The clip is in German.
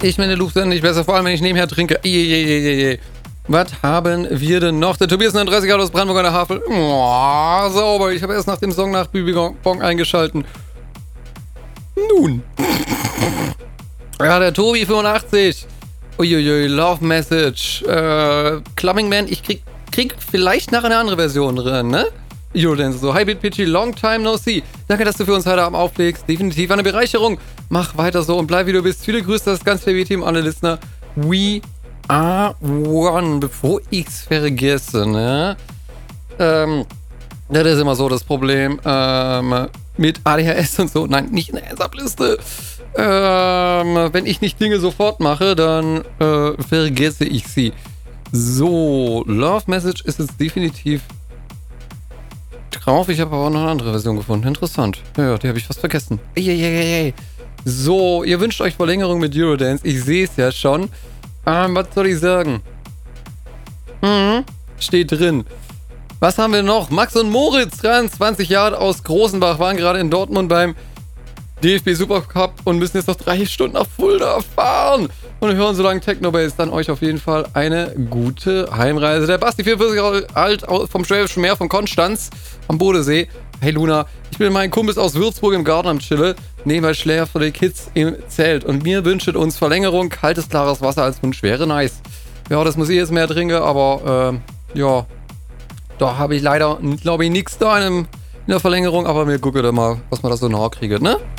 Ich meine, Luft nicht besser, vor allem wenn ich nebenher trinke. Was haben wir denn noch? Der Tobias 39 aus Brandenburg an der Havel. Oh, sauber. Ich habe erst nach dem Song nach Bibibong eingeschalten. Nun. Ja, der Tobi 85. Uiuiui, Love Message. Clubbing Man, ich krieg vielleicht nachher eine andere Version drin, ne? Eurodance so. Hi, Bitpitchy, long time no see. Danke, dass du für uns heute Abend auflegst. Definitiv eine Bereicherung. Mach weiter so und bleib wie du bist. Viele Grüße, das ganze PB-Team, alle Listener. We are one. Bevor ich's vergesse, ne? Das ist immer so das Problem. Mit ADHS und so. Nein, nicht in der ASAP-Liste. Wenn ich nicht Dinge sofort mache, dann vergesse ich sie. So, Love Message ist jetzt definitiv drauf. Ich habe aber noch eine andere Version gefunden. Interessant. Ja, die habe ich fast vergessen. So, ihr wünscht euch Verlängerung mit Eurodance. Ich sehe es ja schon. Was soll ich sagen? Steht drin. Was haben wir noch? Max und Moritz, 23 Jahre aus Großenbach, waren gerade in Dortmund beim DFB Supercup und müssen jetzt noch 3 Stunden nach Fulda fahren. Und hören so lange Technobase. Dann euch auf jeden Fall eine gute Heimreise. Der Basti, 44 Jahre alt, vom Schwäbischen Meer, von Konstanz am Bodensee. Hey Luna, ich bin mit meinen Kumpels aus Würzburg im Garten am Chille. Nebenbei Schläfer für die Kids im Zelt. Und mir wünscht uns Verlängerung, kaltes, klares Wasser als Wunsch wäre nice. Ja, das muss ich jetzt mehr trinken, aber ja, da habe ich leider, glaube ich, nichts da in der Verlängerung. Aber wir gucken da mal, was wir da so nachkriegen, ne?